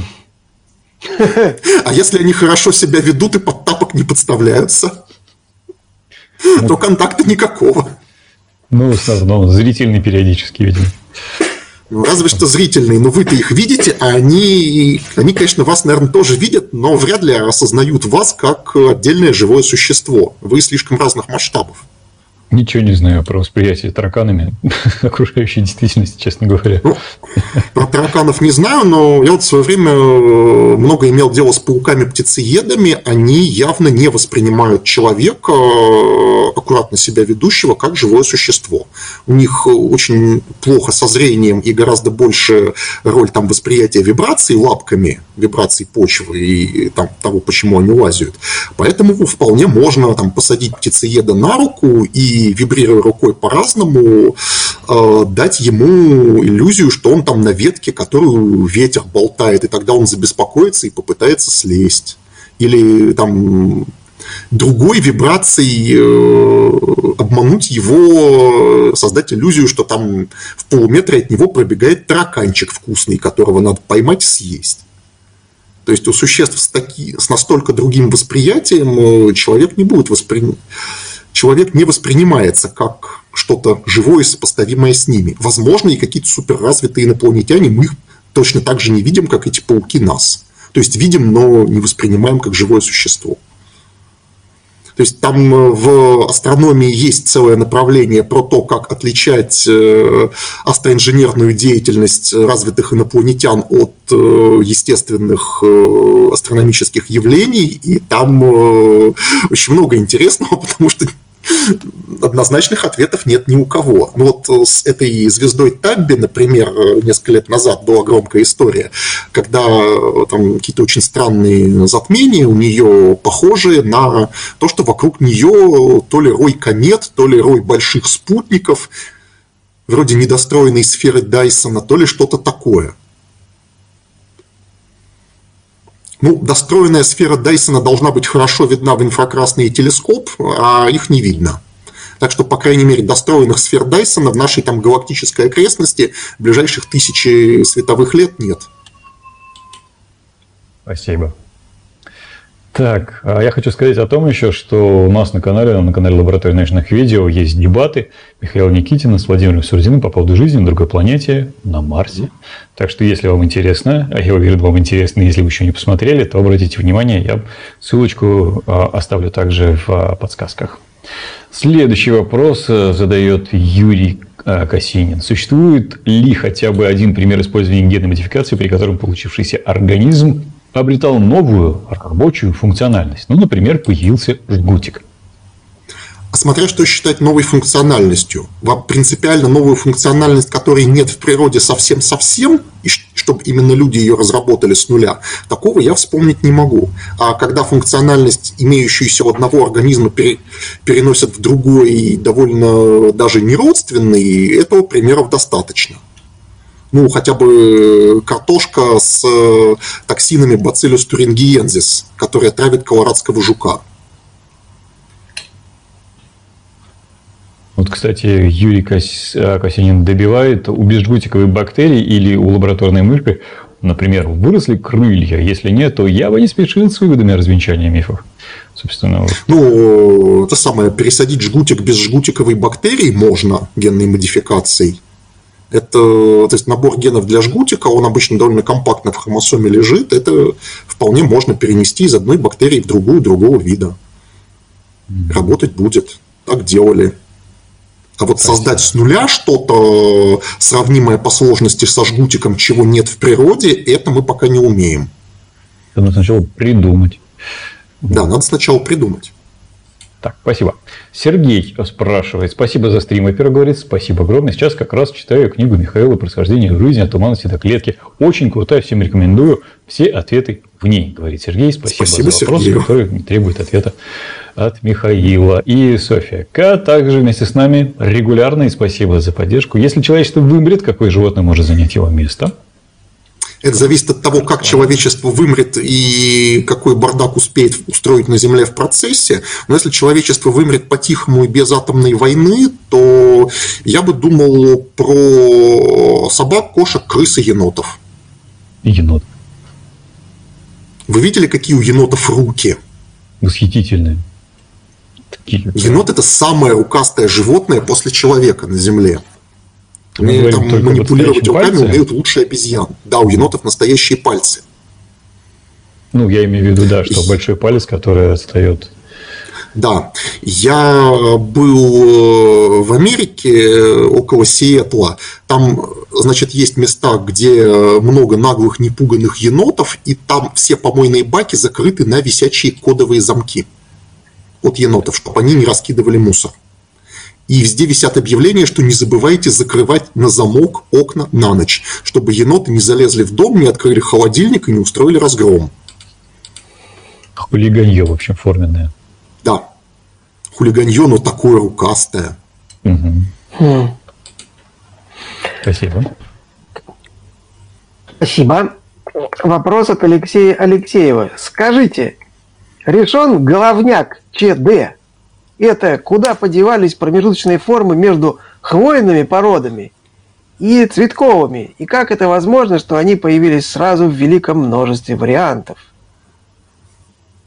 А если они хорошо себя ведут и под тапок не подставляются, ну, то контакта никакого. Ну, в основном зрительный периодически, видимо. Ну, разве что зрительный, но вы-то их видите, а они, они, конечно, вас, наверное, тоже видят, но вряд ли осознают вас как отдельное живое существо. Вы слишком разных масштабов. Ничего не знаю про восприятие тараканами окружающей действительности, честно говоря. Ну, про тараканов не знаю, но я вот в свое время много имел дело с пауками-птицеедами. Они явно не воспринимают человека, аккуратно себя ведущего, как живое существо. У них очень плохо со зрением и гораздо больше роль там, восприятия вибраций лапками, вибраций почвы и там, того, почему они лазят. Поэтому вполне можно там, посадить птицееда на руку и, вибрируя рукой по-разному, э, дать ему иллюзию, что он там на ветке, которую ветер болтает, и тогда он забеспокоится и попытается слезть. Или там другой вибрацией э, обмануть его, создать иллюзию, что там в полуметре от него пробегает тараканчик вкусный, которого надо поймать и съесть. То есть у существ с, таки, с настолько другим восприятием человек не будет воспринимать. Человек не воспринимается как что-то живое, сопоставимое с ними. Возможно, и какие-то суперразвитые инопланетяне, мы их точно так же не видим, как эти пауки нас. То есть видим, но не воспринимаем как живое существо. То есть там в астрономии есть целое направление про то, как отличать астроинженерную деятельность развитых инопланетян от естественных астрономических явлений. И там очень много интересного, потому что однозначных ответов нет ни у кого. Ну вот с этой звездой Табби, например, несколько лет назад была громкая история, когда там какие-то очень странные затмения у нее похожие на то, что вокруг нее то ли рой комет, то ли рой больших спутников, вроде недостроенной сферы Дайсона, то ли что-то такое. Ну, достроенная сфера Дайсона должна быть хорошо видна в инфракрасный телескоп, а их не видно. Так что, по крайней мере, достроенных сфер Дайсона в нашей там галактической окрестности ближайших тысячи световых лет нет. Спасибо. Так, я хочу сказать о том еще, что у нас на канале, на канале Лаборатории научных видео есть дебаты Михаила Никитина с Владимиром Сурдиным по поводу жизни на другой планете, на Марсе. Так что, если вам интересно, а я уверен, вам интересно, если вы еще не посмотрели, то обратите внимание, я ссылочку оставлю также в подсказках. Следующий вопрос задает Юрий Косинин. Существует ли хотя бы один пример использования генной модификации, при котором получившийся организм обретал новую рабочую функциональность? Ну, например, появился жгутик. Смотря что считать новой функциональностью. Принципиально новую функциональность, которой нет в природе совсем-совсем, и чтобы именно люди ее разработали с нуля, такого я вспомнить не могу. А когда функциональность, имеющуюся у одного организма, переносят в другой, довольно даже неродственный, этого примеров достаточно. Ну, хотя бы картошка с токсинами Bacillus thuringiensis, которая травит колорадского жука. Вот, кстати, Юрий Косинин добивает, у безжгутиковой бактерии или у лабораторной мыши, например, выросли крылья. Если нет, то я бы не спешил с выводами о развенчании мифов. Собственно, вот. Ну, это самое, пересадить жгутик без жгутиковой бактерии можно генной модификацией. Это, то есть набор генов для жгутика, он обычно довольно компактно в хромосоме лежит. Это вполне можно перенести из одной бактерии в другую, другого вида. Mm-hmm. Работать будет. Так делали. А вот Спасибо. Создать с нуля что-то сравнимое по сложности со жгутиком, чего нет в природе, это мы пока не умеем. Надо сначала придумать. Да, надо сначала придумать. Так, спасибо. Сергей спрашивает. Спасибо за стрим, во-первых, говорит. Спасибо огромное. Сейчас как раз читаю книгу Михаила «Происхождение жизни от туманности до клетки». Очень крутая, всем рекомендую. Все ответы в ней, говорит Сергей. Спасибо, Спасибо за вопрос, Сергею. Который не требует ответа от Михаила. И Софья К. также вместе с нами регулярно. И спасибо за поддержку. Если человечество вымрет, какое животное может занять его место? Это зависит от того, как человечество вымрет и какой бардак успеет устроить на Земле в процессе. Но если человечество вымрет по-тихому и без атомной войны, то я бы думал про собак, кошек, крыс и енотов. Енот. Вы видели, какие у енотов руки? Восхитительные. Такие. Енот – это самое рукастое животное после человека на Земле. Они там манипулировать руками пальцы? Умеют лучше обезьян. Да, у енотов настоящие пальцы. Ну, я имею в виду, да, что большой палец, который отстает. Да. Я был в Америке, около Сиэтла. Там, значит, есть места, где много наглых, непуганных енотов, и там все помойные баки закрыты на висячие кодовые замки от енотов, чтобы они не раскидывали мусор. И везде висят объявления, что не забывайте закрывать на замок окна на ночь, чтобы еноты не залезли в дом, не открыли холодильник и не устроили разгром. Хулиганье, в общем, форменное. Да. Хулиганье, но такое рукастое. Угу. Хм. Спасибо. Спасибо. Вопрос от Алексея Алексеева. Скажите, решен головняк ЧД? Это куда подевались промежуточные формы между хвойными породами и цветковыми? И как это возможно, что они появились сразу в великом множестве вариантов?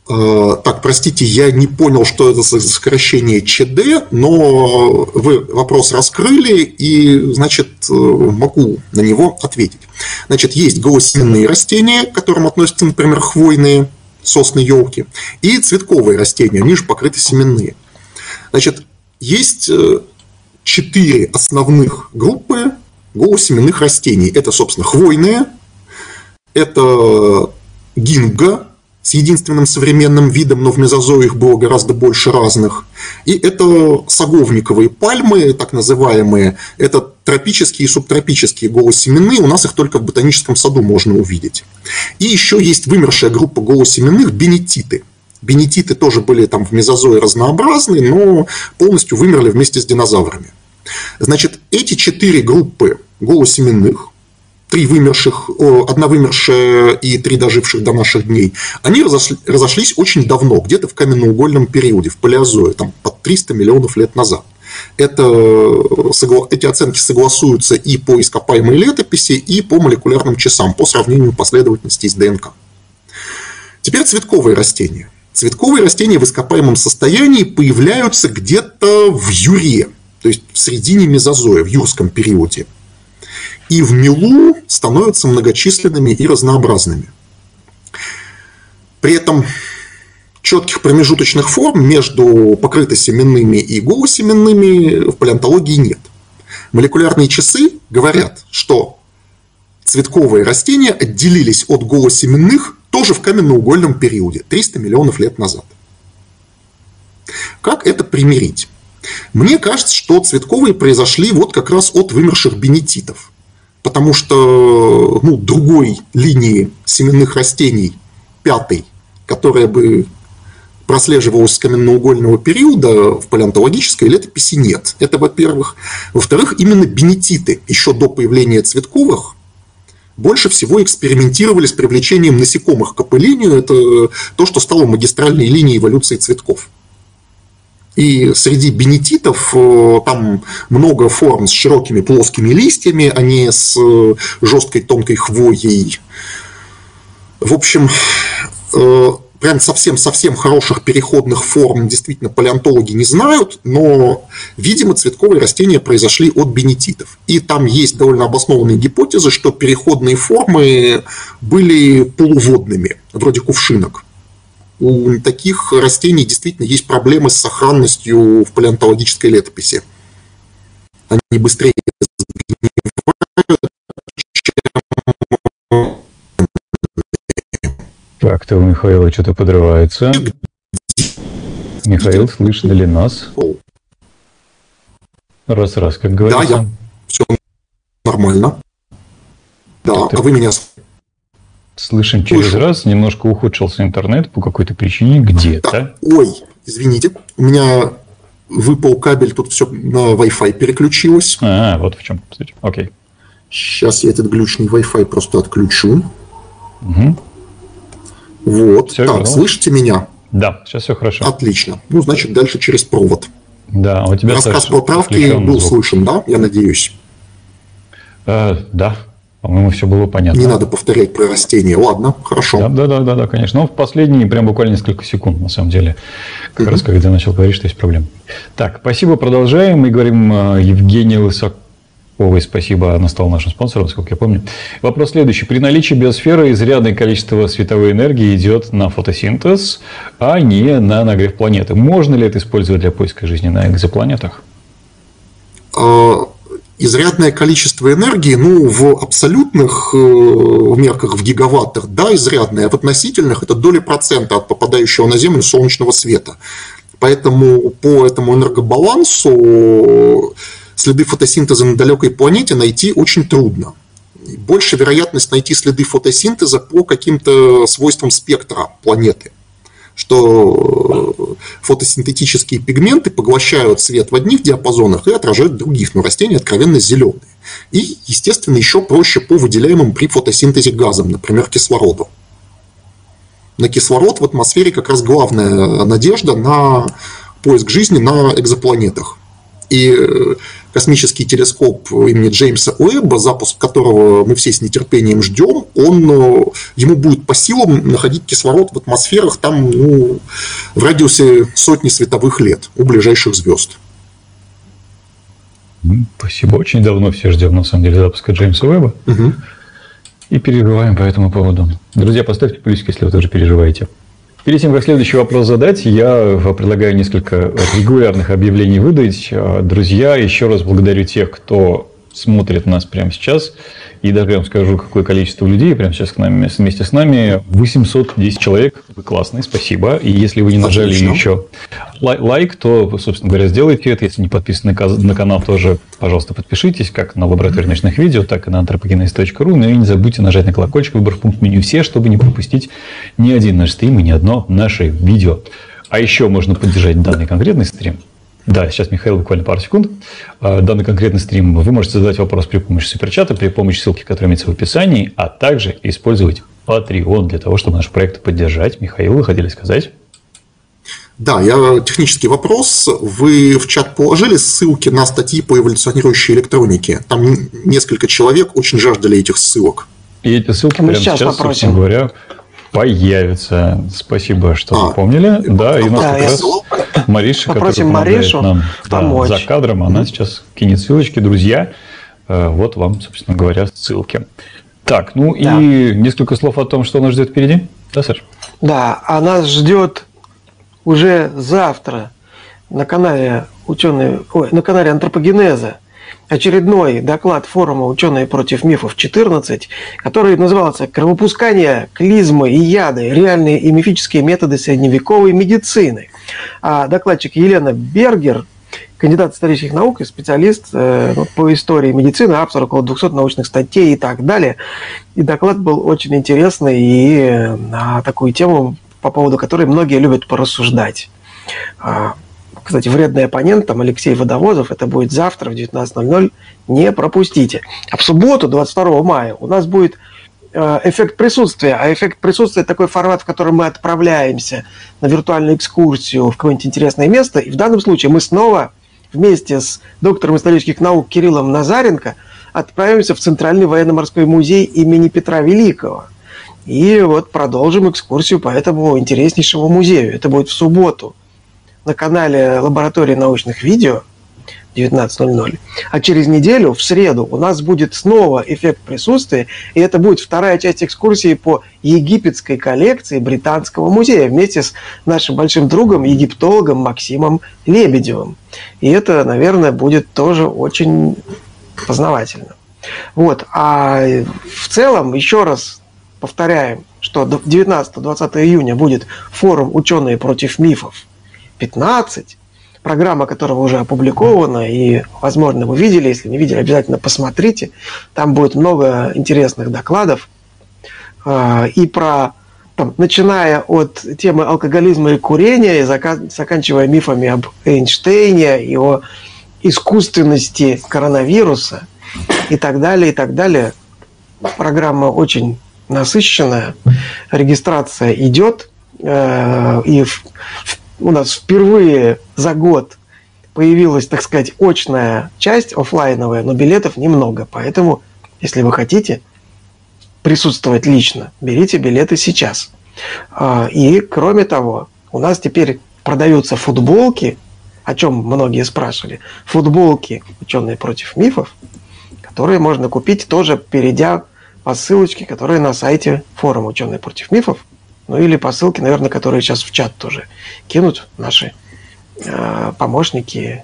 Так, простите, я не понял, что это за сокращение ЧД, но вы вопрос раскрыли, и, значит, могу на него ответить. Значит, есть голосеменные растения, к которым относятся, например, хвойные, сосны, елки, и цветковые растения, они же покрыты семенные. Значит, есть четыре основных группы голосеменных растений. Это, собственно, хвойные, это гинга, с единственным современным видом, но в мезозое их было гораздо больше разных. И это саговниковые пальмы, так называемые. Это тропические и субтропические голосеменные. У нас их только в ботаническом саду можно увидеть. И еще есть вымершая группа голосеменных бенетиты. Бенетиты тоже были там в мезозое разнообразны, но полностью вымерли вместе с динозаврами. Значит, эти четыре группы голосеменных, три вымерших, одна вымершая и три доживших до наших дней, они разошли, разошлись очень давно, где-то в каменноугольном периоде, в палеозое, там, под триста миллионов лет назад. Это, эти оценки согласуются и по ископаемой летописи, и по молекулярным часам, по сравнению последовательностей с ДНК. Теперь цветковые растения. Цветковые растения в ископаемом состоянии появляются где-то в Юре, то есть в середине мезозоя, в юрском периоде. И в мелу становятся многочисленными и разнообразными. При этом четких промежуточных форм между покрытосеменными и голосеменными в палеонтологии нет. Молекулярные часы говорят, что цветковые растения отделились от голосеменных тоже в каменноугольном периоде, триста миллионов лет назад. Как это примирить? Мне кажется, что цветковые произошли вот как раз от вымерших бенетитов. Потому что ну, другой линии семенных растений, пятой, которая бы прослеживалась с каменноугольного периода, в палеонтологической летописи нет. Это, во-первых. Во-вторых, именно бенетиты еще до появления цветковых больше всего экспериментировали с привлечением насекомых к опылению. Это то, что стало магистральной линией эволюции цветков. И среди бенетитов там много форм с широкими плоскими листьями, а не с жесткой тонкой хвоей. В общем, прям совсем-совсем хороших переходных форм действительно палеонтологи не знают, но, видимо, цветковые растения произошли от бенетитов. И там есть довольно обоснованные гипотезы, что переходные формы были полуводными, вроде кувшинок. У таких растений действительно есть проблемы с сохранностью в палеонтологической летописи. Они быстрее сгнивают, чем... Так-то у Михаила что-то подрывается. Михаил, слышно ли нас? Раз-раз, как говорится. Да, я. Все нормально. Да, Ты... а вы меня... Слышим через Слышу. раз, немножко ухудшился интернет по какой-то причине где-то. Да. Ой, извините, у меня выпал кабель, тут все на Wi-Fi переключилось. А, вот в чем, кстати. Окей. Сейчас я этот глючный Wi-Fi просто отключу. Угу. Вот. Все, так, вернулось? Слышите меня? Да, сейчас все хорошо. Отлично. Ну, значит, дальше через провод. Да, у тебя рассказ по правке был звук. Слышен, да? Я надеюсь. А, да. По-моему, все было понятно. Не надо повторять про растения. Ладно, хорошо. Да, да, да, да, да, конечно. Но в последние прям буквально несколько секунд, на самом деле. Как uh-huh. раз когда начал говорить, что есть проблема. Так, спасибо, продолжаем. Мы говорим Евгении Лысаковой. Спасибо, она стала нашим спонсором, насколько я помню. Вопрос следующий. При наличии биосферы изрядное количество световой энергии идет на фотосинтез, а не на нагрев планеты. Можно ли это использовать для поиска жизни на экзопланетах? Изрядное количество энергии, ну, в абсолютных э, мерках, в гигаваттах, да, изрядное, а в относительных это доля процента от попадающего на Землю солнечного света. Поэтому по этому энергобалансу следы фотосинтеза на далекой планете найти очень трудно. Больше вероятность найти следы фотосинтеза по каким-то свойствам спектра планеты, что фотосинтетические пигменты поглощают свет в одних диапазонах и отражают в других, но растения откровенно зеленые. И, естественно, еще проще по выделяемым при фотосинтезе газам, например, кислороду. На кислород в атмосфере как раз главная надежда на поиск жизни на экзопланетах. И космический телескоп имени Джеймса Уэбба, запуск которого мы все с нетерпением ждем, он, ему будет по силам находить кислород в атмосферах там, ну, в радиусе сотни световых лет у ближайших звезд. Спасибо. Очень давно все ждем, на самом деле, запуска Джеймса Уэбба. Угу. И переживаем по этому поводу. Друзья, поставьте плюсик, если вы тоже переживаете. Перед тем, как следующий вопрос задать, я предлагаю несколько регулярных объявлений выдать. Друзья, еще раз благодарю тех, кто смотрит нас прямо сейчас. И даже я вам скажу, какое количество людей прямо сейчас к нам, вместе с нами. восемьсот десять человек. Вы классные, спасибо. И если вы не нажали Отлично. еще лайк, то, собственно говоря, сделайте это. Если не подписаны на канал, тоже, пожалуйста, подпишитесь, как на лаборатории ночных видео, так и на антропогенез точка ру. Ну и не забудьте нажать на колокольчик, выбор в пункт меню «Все», чтобы не пропустить ни один наш стрим и ни одно наше видео. А еще можно поддержать данный конкретный стрим. Да, сейчас, Михаил, буквально пару секунд. Данный конкретный стрим вы можете задать вопрос при помощи суперчата, при помощи ссылки, которая имеется в описании, а также использовать Patreon для того, чтобы наш проект поддержать. Михаил, вы хотели сказать? Да, я технический вопрос. Вы в чат положили ссылки на статьи по эволюционирующей электронике? Там несколько человек очень жаждали этих ссылок. И эти ссылки Мы прямо сейчас, сейчас собственно говоря, появятся. Спасибо, что а, напомнили. Да, и у нас да, как раз Мариша, которая помогает Маришу нам да, за кадром, она mm-hmm. сейчас кинет ссылочки. Друзья, вот вам, собственно говоря, ссылки. Так, ну да. и несколько слов о том, что нас ждет впереди. Да, Саш? Да, а нас ждет уже завтра на канале ученые, ой, на канале Антропогенеза очередной доклад форума «Ученые против мифов-четырнадцать», который назывался «Кровопускание, клизмы и яды. Реальные и мифические методы средневековой медицины». А докладчик Елена Бергер, кандидат исторических наук и специалист э, по истории медицины, автор около двухсот научных статей и так далее. И доклад был очень интересный и на такую тему, по поводу которой многие любят порассуждать. Кстати, вредный оппонент, там Алексей Водовозов, это будет завтра в девятнадцать ноль ноль, не пропустите. А в субботу, двадцать второго мая, у нас будет эффект присутствия. А эффект присутствия – это такой формат, в котором мы отправляемся на виртуальную экскурсию в какое-нибудь интересное место. И в данном случае мы снова вместе с доктором исторических наук Кириллом Назаренко отправимся в Центральный военно-морской музей имени Петра Великого. И вот продолжим экскурсию по этому интереснейшему музею. Это будет в субботу на канале Лаборатории научных видео девятнадцать ноль ноль. А через неделю, в среду, у нас будет снова эффект присутствия. И это будет вторая часть экскурсии по египетской коллекции Британского музея вместе с нашим большим другом, египтологом Максимом Лебедевым. И это, наверное, будет тоже очень познавательно. Вот. А в целом, еще раз повторяем, что девятнадцатого-двадцатого июня будет форум «Ученые против мифов пятнадцать», программа которого уже опубликована, и, возможно, вы видели, если не видели, обязательно посмотрите. Там будет много интересных докладов. И про, там, начиная от темы алкоголизма и курения, и заканчивая мифами об Эйнштейне, и о искусственности коронавируса, и так далее, и так далее. Программа очень насыщенная, регистрация идет, и у нас впервые за год появилась, так сказать, очная часть, офлайновая, но билетов немного, поэтому, если вы хотите присутствовать лично, берите билеты сейчас. И, кроме того, у нас теперь продаются футболки, о чем многие спрашивали, футболки «Ученые против мифов», которые можно купить тоже, перейдя по ссылочке, которая на сайте форума «Ученые против мифов», ну или по ссылке, наверное, которые сейчас в чат тоже кинут наши э, помощники.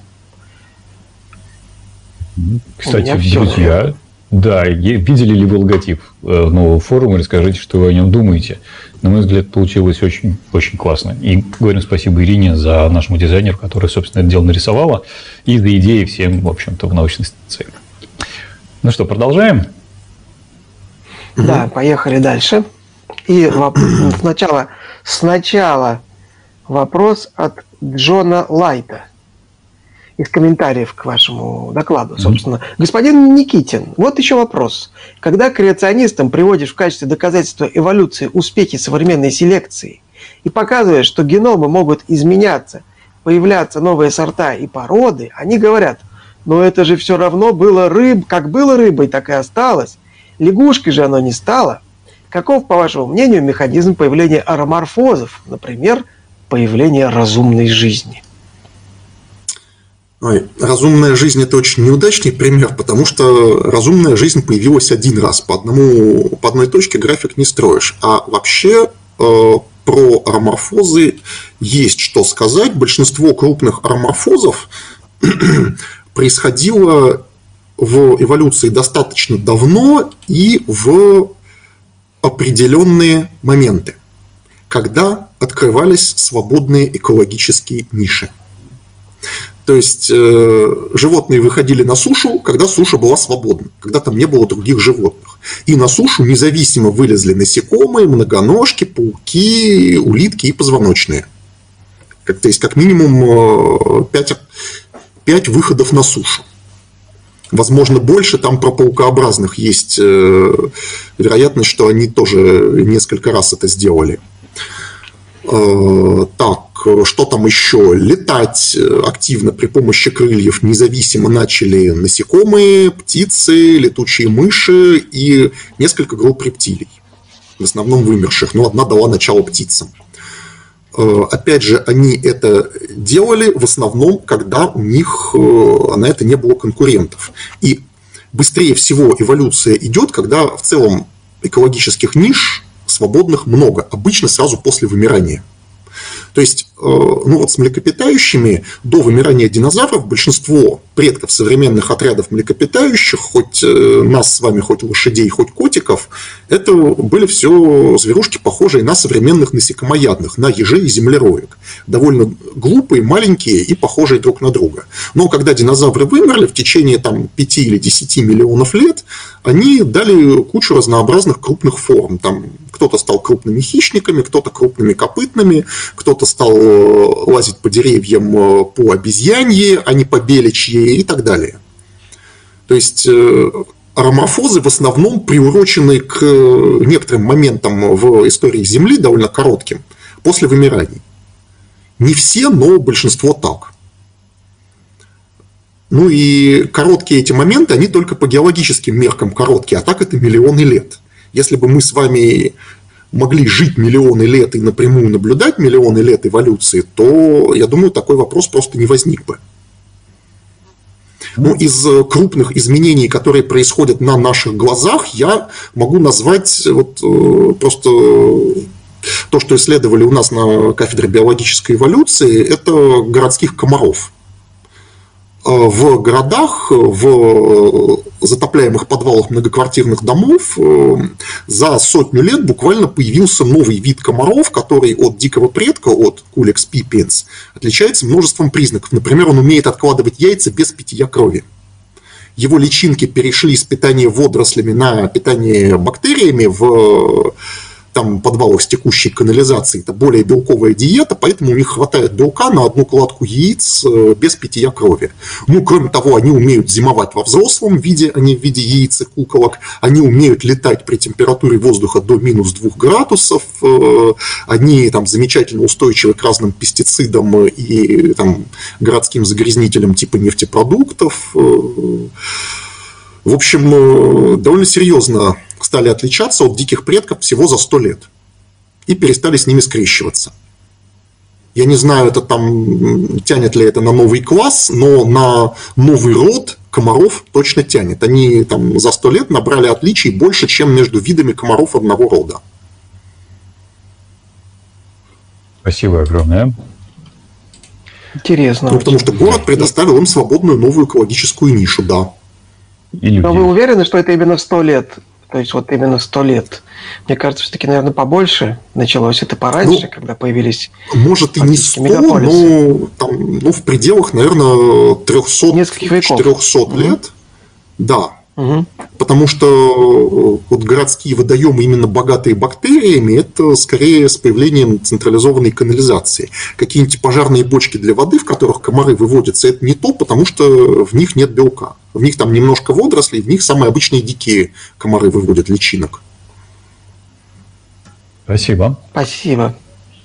Кстати, друзья, да, видели ли вы логотип нового форума? Расскажите, что вы о нем думаете. На мой взгляд, получилось очень, очень классно. И говорим спасибо Ирине, за нашему дизайнеру, которая, собственно, это дело нарисовала, и за идеи всем, в общем-то, в научной станции. Ну что, продолжаем? Да, поехали дальше. И сначала, сначала вопрос от Джона Лайта из комментариев к вашему докладу, собственно. Mm-hmm. Господин Никитин, вот еще вопрос. Когда креационистам приводишь в качестве доказательства эволюции успехи современной селекции и показываешь, что геномы могут изменяться, появляться новые сорта и породы, они говорят, Но это же все равно было рыб, как было рыбой, так и осталось. Лягушкой же оно не стало. Каков, по вашему мнению, механизм появления ароморфозов, например, появления разумной жизни? Ой, разумная жизнь – это очень неудачный пример, потому что разумная жизнь появилась один раз. По, одному, по одной точке график не строишь. А вообще э, про ароморфозы есть что сказать. Большинство крупных ароморфозов происходило в эволюции достаточно давно и в определенные моменты, когда открывались свободные экологические ниши. То есть э, животные выходили на сушу, когда суша была свободна, когда там не было других животных. И на сушу независимо вылезли насекомые, многоножки, пауки, улитки и позвоночные. Как, то есть как минимум пять, пять выходов на сушу. Возможно, больше, там про паукообразных есть э, вероятность, что они тоже несколько раз это сделали. Э, так, что там еще? Летать активно при помощи крыльев независимо начали насекомые, птицы, летучие мыши и несколько групп рептилий, в основном вымерших, но одна дала начало птицам. Опять же, они это делали в основном, когда у них на это не было конкурентов. И быстрее всего эволюция идет, когда в целом экологических ниш свободных много, обычно сразу после вымирания. То есть, ну вот с млекопитающими до вымирания динозавров большинство предков современных отрядов млекопитающих, хоть нас с вами, хоть лошадей, хоть котиков, это были все зверушки, похожие на современных насекомоядных, на ежей и землероек. Довольно глупые, маленькие и похожие друг на друга. Но когда динозавры вымерли в течение там, пяти или десяти миллионов лет, они дали кучу разнообразных крупных форм. Там кто-то стал крупными хищниками, кто-то крупными копытными, кто-то стал лазить по деревьям по обезьянье, а не по беличье и так далее. То есть ароморфозы в основном приурочены к некоторым моментам в истории Земли, довольно коротким, после вымираний. Не все, но большинство так. Ну и короткие эти моменты, они только по геологическим меркам короткие, а так это миллионы лет. Если бы мы с вами могли жить миллионы лет и напрямую наблюдать миллионы лет эволюции, то, я думаю, такой вопрос просто не возник бы. Ну, из крупных изменений, которые происходят на наших глазах, я могу назвать вот просто то, что исследовали у нас на кафедре биологической эволюции, это городских комаров. В городах, в затопляемых подвалах многоквартирных домов за сотню лет буквально появился новый вид комаров, который от дикого предка, от Culex pipiens, отличается множеством признаков. Например, он умеет откладывать яйца без питья крови. Его личинки перешли с питания водорослями на питание бактериями в там, подвалах с текущей канализацией. Это более белковая диета, поэтому у них хватает белка на одну кладку яиц без питья крови. Ну, кроме того, они умеют зимовать во взрослом виде, а не в виде яиц и куколок. Они умеют летать при температуре воздуха до минус двух градусов. Они там, замечательно устойчивы к разным пестицидам и там, городским загрязнителям типа нефтепродуктов. В общем, довольно серьезно стали отличаться от диких предков всего за сто лет. И перестали с ними скрещиваться. Я не знаю, это там, тянет ли это на новый класс, но на новый род комаров точно тянет. Они там, за сто лет набрали отличий больше, чем между видами комаров одного рода. Спасибо огромное. Интересно. Ну, потому что город предоставил им свободную новую экологическую нишу, да. И люди. Но вы уверены, что это именно сто лет? То есть вот именно сто лет. Мне кажется, все-таки, наверное, побольше. Началось это пораньше, ну, когда появились... Может и не сто, но там, ну, в пределах, наверное, триста-четыреста угу. лет. Да. Угу. Потому что вот городские водоемы, именно богатые бактериями, это скорее с появлением централизованной канализации. Какие-нибудь пожарные бочки для воды, в которых комары выводятся, это не то, потому что в них нет белка. В них там немножко водорослей, в них самые обычные дикие комары выводят личинок. Спасибо. Спасибо.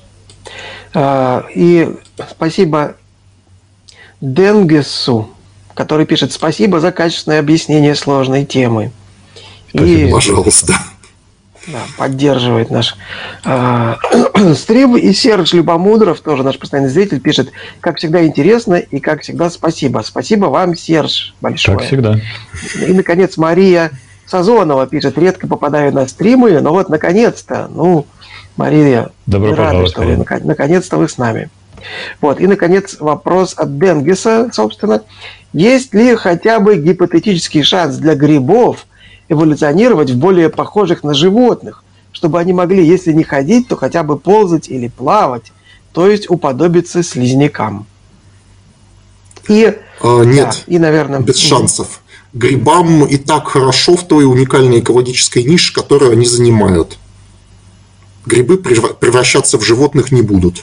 И спасибо Денгесу, который пишет: спасибо за качественное объяснение сложной темы. Спасибо, И, пожалуйста. да, поддерживает наш э, стрим. И Серж Любомудров, тоже наш постоянный зритель, пишет: как всегда интересно и как всегда спасибо. Спасибо вам, Серж, большое. Как всегда. И, наконец, Мария Сазонова пишет: редко попадаю на стримы, но вот, наконец-то, ну, Мария, Добро мы рады, пожаловать, что вы, Мария. нак- наконец-то вы с нами. Вот. И, наконец, вопрос от Денгиса, собственно. Есть ли хотя бы гипотетический шанс для грибов эволюционировать в более похожих на животных, чтобы они могли, если не ходить, то хотя бы ползать или плавать, то есть уподобиться слизнякам? И, А, нет, да, и, наверное... без шансов. Грибам и так хорошо в той уникальной экологической нише, которую они занимают. Грибы превра- превращаться в животных не будут.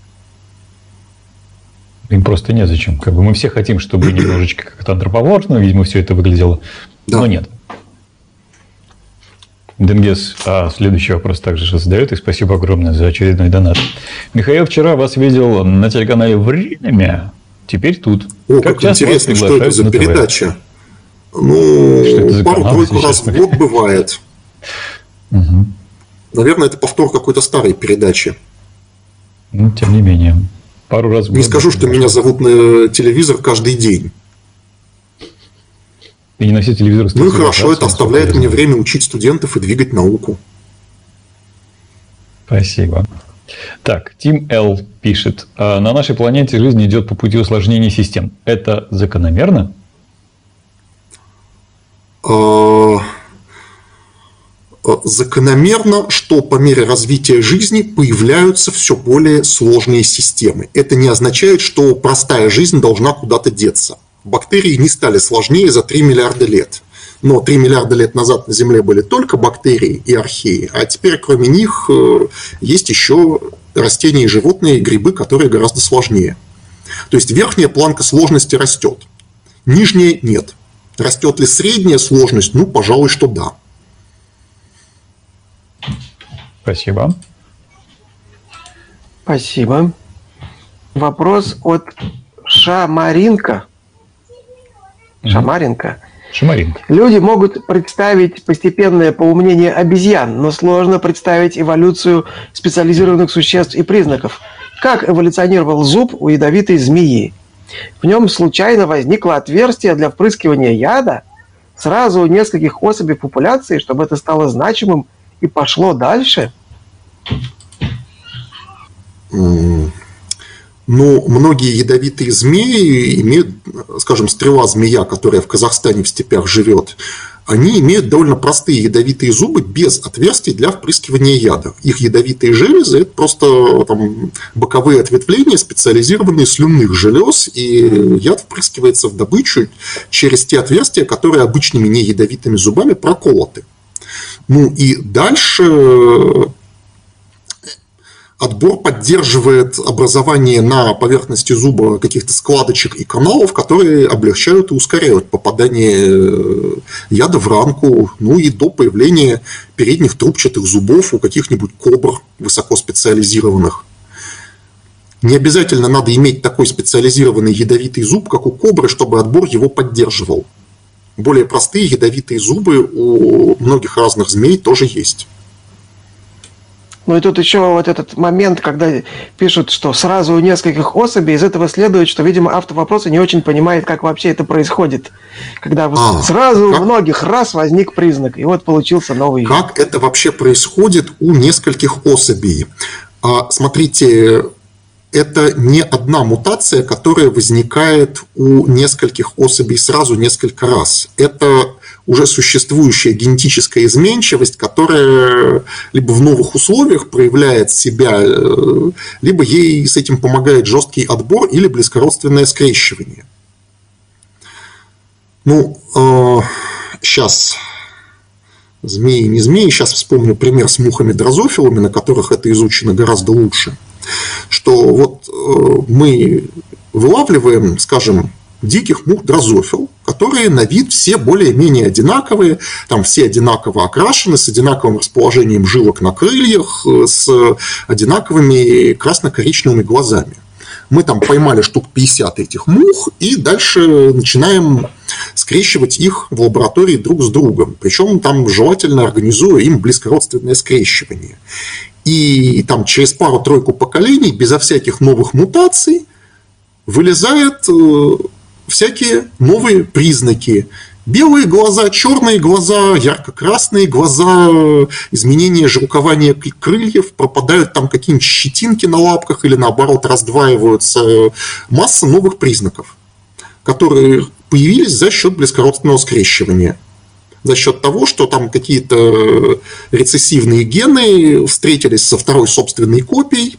Им просто незачем. Как бы мы все хотим, чтобы немножечко как-то антропоморфно, видимо, все это выглядело. Да. Но нет. Денгес, а следующий вопрос также же задает, и спасибо огромное за очередной донат. Михаил, вчера вас видел на телеканале «Время», теперь тут. О, как, часто вас интересно, что это приглашают за на ТВ? передача? Что Ну, это за канал, пару-тройку если раз в честно? год бывает. Мгм. Наверное, это повтор какой-то старой передачи. Ну, тем не менее. Пару раз в Не год скажу, что меня зовут на телевизор каждый день. И не носить телевизор. Ну и хорошо, это насколько оставляет я мне знаю. время учить студентов и двигать науку. Спасибо. Так, Тим Л. пишет. «А на нашей планете жизнь идет по пути усложнения систем. Это закономерно?» А, Закономерно, что по мере развития жизни появляются все более сложные системы. Это не означает, что простая жизнь должна куда-то деться. Бактерии не стали сложнее за три миллиарда лет. Но три миллиарда лет назад на Земле были только бактерии и археи, а теперь кроме них э, есть еще растения и животные, и грибы, которые гораздо сложнее. То есть верхняя планка сложности растет, нижняя нет. Растет ли средняя сложность? Ну, пожалуй, что да. Спасибо. Спасибо. Вопрос от Шамаринка. Шамаринка. Шамарин. Люди могут представить постепенное поумнение обезьян, но сложно представить эволюцию специализированных существ и признаков. Как эволюционировал зуб у ядовитой змеи? В нем случайно возникло отверстие для впрыскивания яда сразу у нескольких особей популяции, чтобы это стало значимым и пошло дальше? М, Ну, многие ядовитые змеи имеют, скажем, стрела-змея, которая в Казахстане в степях живет, они имеют довольно простые ядовитые зубы без отверстий для впрыскивания яда. Их ядовитые железы – это просто там, боковые ответвления, специализированные слюнных желез, и яд впрыскивается в добычу через те отверстия, которые обычными неядовитыми зубами проколоты. Ну и дальше отбор поддерживает образование на поверхности зуба каких-то складочек и каналов, которые облегчают и ускоряют попадание яда в ранку, ну и до появления передних трубчатых зубов у каких-нибудь кобр высокоспециализированных. Не обязательно надо иметь такой специализированный ядовитый зуб, как у кобры, чтобы отбор его поддерживал. Более простые ядовитые зубы у многих разных змей тоже есть. Ну и тут еще вот этот момент, когда пишут, что сразу у нескольких особей, из этого следует, что, видимо, автор вопроса не очень понимает, как вообще это происходит. Когда вот А, сразу как? у многих раз возник признак, и вот получился новый. Как это вообще происходит у нескольких особей? А, Смотрите, это не одна мутация, которая возникает у нескольких особей сразу несколько раз. Это уже существующая генетическая изменчивость, которая либо в новых условиях проявляет себя, либо ей с этим помогает жесткий отбор или близкородственное скрещивание. Ну, э, сейчас змеи, не змеи, сейчас вспомню пример с мухами-дрозофилами, на которых это изучено гораздо лучше, что вот э, мы вылавливаем, скажем, диких мух-дрозофил, которые на вид все более-менее одинаковые, там все одинаково окрашены, с одинаковым расположением жилок на крыльях, с одинаковыми красно-коричневыми глазами. мы там поймали штук пятьдесят этих мух, и дальше начинаем скрещивать их в лаборатории друг с другом. Причем там желательно организуя им близкородственное скрещивание. И там через пару-тройку поколений, безо всяких новых мутаций, вылезают э, всякие новые признаки. Белые глаза, черные глаза, ярко-красные глаза, изменение жилкования крыльев, пропадают там какие-нибудь щетинки на лапках или наоборот раздваиваются. Масса новых признаков, которые появились за счет близкородственного скрещивания. За счет того, что там какие-то рецессивные гены встретились со второй собственной копией,